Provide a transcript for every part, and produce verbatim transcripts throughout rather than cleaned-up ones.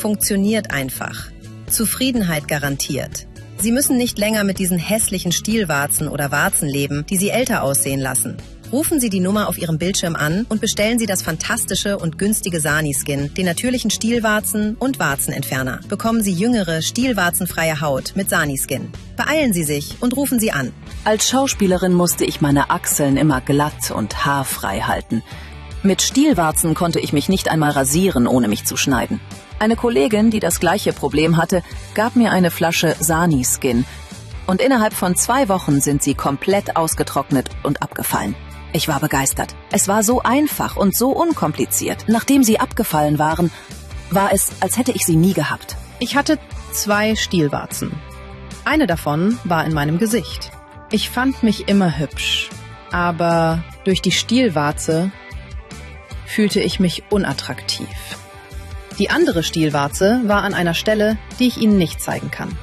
funktioniert einfach. Zufriedenheit garantiert. Sie müssen nicht länger mit diesen hässlichen Stielwarzen oder Warzen leben, die Sie älter aussehen lassen. Rufen Sie die Nummer auf Ihrem Bildschirm an und bestellen Sie das fantastische und günstige Sani-Skin, den natürlichen Stielwarzen- und Warzenentferner. Bekommen Sie jüngere, stielwarzenfreie Haut mit Sani-Skin. Beeilen Sie sich und rufen Sie an. Als Schauspielerin musste ich meine Achseln immer glatt und haarfrei halten. Mit Stielwarzen konnte ich mich nicht einmal rasieren, ohne mich zu schneiden. Eine Kollegin, die das gleiche Problem hatte, gab mir eine Flasche Sani-Skin. Und innerhalb von zwei Wochen sind sie komplett ausgetrocknet und abgefallen. Ich war begeistert. Es war so einfach und so unkompliziert. Nachdem sie abgefallen waren, war es, als hätte ich sie nie gehabt. Ich hatte zwei Stielwarzen. Eine davon war in meinem Gesicht. Ich fand mich immer hübsch, aber durch die Stielwarze fühlte ich mich unattraktiv. Die andere Stielwarze war an einer Stelle, die ich Ihnen nicht zeigen kann.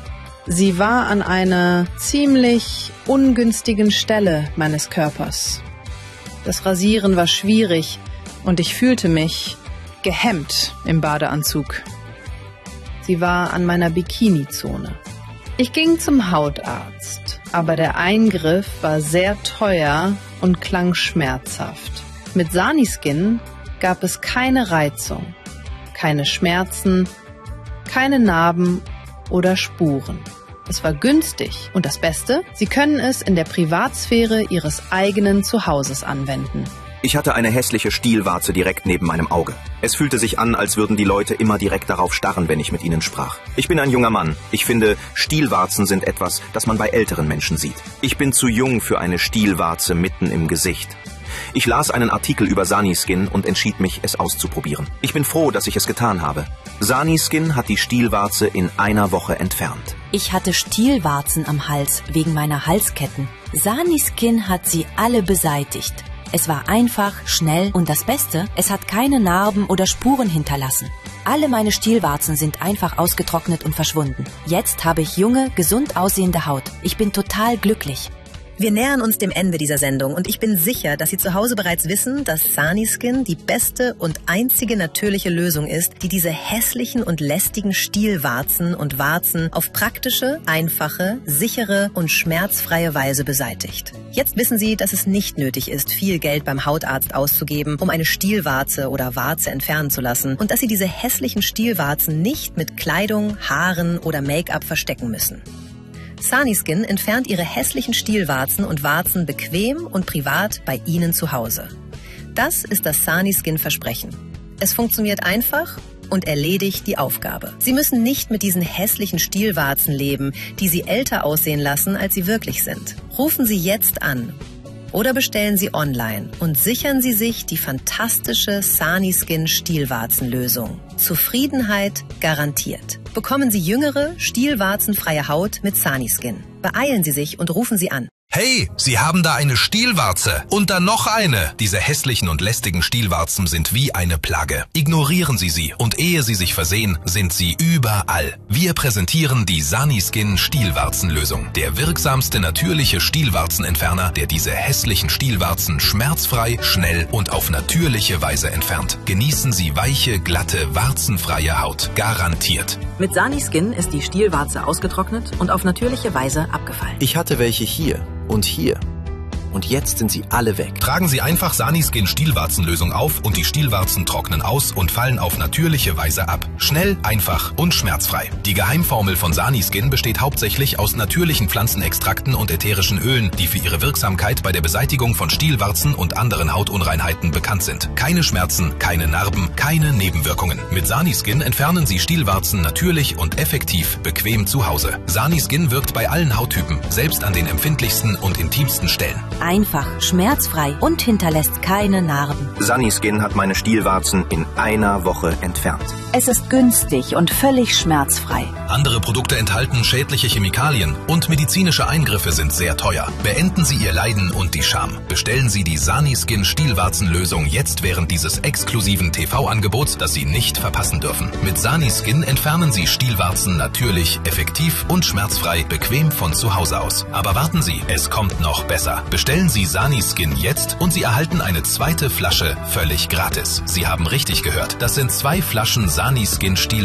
Sie war an einer ziemlich ungünstigen Stelle meines Körpers. Das Rasieren war schwierig und ich fühlte mich gehemmt im Badeanzug. Sie war an meiner Bikini-Zone. Ich ging zum Hautarzt, aber der Eingriff war sehr teuer und klang schmerzhaft. Mit Sani-Skin gab es keine Reizung, keine Schmerzen, keine Narben oder Spuren. Es war günstig und das Beste, Sie können es in der Privatsphäre Ihres eigenen Zuhauses anwenden. Ich hatte eine hässliche Stielwarze direkt neben meinem Auge. Es fühlte sich an, als würden die Leute immer direkt darauf starren, wenn ich mit ihnen sprach. Ich bin ein junger Mann. Ich finde, Stielwarzen sind etwas, das man bei älteren Menschen sieht. Ich bin zu jung für eine Stielwarze mitten im Gesicht. Ich las einen Artikel über Sani-Skin und entschied mich, es auszuprobieren. Ich bin froh, dass ich es getan habe. Sani-Skin hat die Stielwarze in einer Woche entfernt. Ich hatte Stielwarzen am Hals wegen meiner Halsketten. Sani-Skin hat sie alle beseitigt. Es war einfach, schnell und das Beste, es hat keine Narben oder Spuren hinterlassen. Alle meine Stielwarzen sind einfach ausgetrocknet und verschwunden. Jetzt habe ich junge, gesund aussehende Haut. Ich bin total glücklich. Wir nähern uns dem Ende dieser Sendung und ich bin sicher, dass Sie zu Hause bereits wissen, dass Sani-Skin die beste und einzige natürliche Lösung ist, die diese hässlichen und lästigen Stielwarzen und Warzen auf praktische, einfache, sichere und schmerzfreie Weise beseitigt. Jetzt wissen Sie, dass es nicht nötig ist, viel Geld beim Hautarzt auszugeben, um eine Stielwarze oder Warze entfernen zu lassen und dass Sie diese hässlichen Stielwarzen nicht mit Kleidung, Haaren oder Make-up verstecken müssen. Sani-Skin entfernt Ihre hässlichen Stielwarzen und Warzen bequem und privat bei Ihnen zu Hause. Das ist das Sani-Skin-Versprechen. Es funktioniert einfach und erledigt die Aufgabe. Sie müssen nicht mit diesen hässlichen Stielwarzen leben, die Sie älter aussehen lassen, als sie wirklich sind. Rufen Sie jetzt an oder bestellen Sie online und sichern Sie sich die fantastische Sani-Skin Stielwarzenlösung. Zufriedenheit garantiert. Bekommen Sie jüngere, stielwarzenfreie Haut mit Sani-Skin. Beeilen Sie sich und rufen Sie an. Hey, Sie haben da eine Stielwarze und dann noch eine. Diese hässlichen und lästigen Stielwarzen sind wie eine Plage. Ignorieren Sie sie und ehe Sie sich versehen, sind sie überall. Wir präsentieren die Sani-Skin Stielwarzenlösung. Der wirksamste natürliche Stielwarzenentferner, der diese hässlichen Stielwarzen schmerzfrei, schnell und auf natürliche Weise entfernt. Genießen Sie weiche, glatte, warzenfreie Haut. Garantiert. Mit Sani-Skin ist die Stielwarze ausgetrocknet und auf natürliche Weise abgefallen. Ich hatte welche hier und hier. Und jetzt sind sie alle weg. Tragen Sie einfach Sani-Skin Stielwarzenlösung auf und die Stielwarzen trocknen aus und fallen auf natürliche Weise ab. Schnell, einfach und schmerzfrei. Die Geheimformel von Sani-Skin besteht hauptsächlich aus natürlichen Pflanzenextrakten und ätherischen Ölen, die für ihre Wirksamkeit bei der Beseitigung von Stielwarzen und anderen Hautunreinheiten bekannt sind. Keine Schmerzen, keine Narben, keine Nebenwirkungen. Mit Sani-Skin entfernen Sie Stielwarzen natürlich und effektiv bequem zu Hause. Sani-Skin wirkt bei allen Hauttypen, selbst an den empfindlichsten und intimsten Stellen. Einfach, schmerzfrei und hinterlässt keine Narben. Sani-Skin hat meine Stielwarzen in einer Woche entfernt. Es ist günstig und völlig schmerzfrei. Andere Produkte enthalten schädliche Chemikalien und medizinische Eingriffe sind sehr teuer. Beenden Sie Ihr Leiden und die Scham. Bestellen Sie die Sani-Skin Stielwarzenlösung jetzt während dieses exklusiven T V-Angebots, das Sie nicht verpassen dürfen. Mit Sani-Skin entfernen Sie Stielwarzen natürlich, effektiv und schmerzfrei, bequem von zu Hause aus. Aber warten Sie, es kommt noch besser. Bestellen Sie Sani-Skin jetzt und Sie erhalten eine zweite Flasche völlig gratis. Sie haben richtig gehört. Das sind zwei Flaschen Sani-Skin Stielwarzen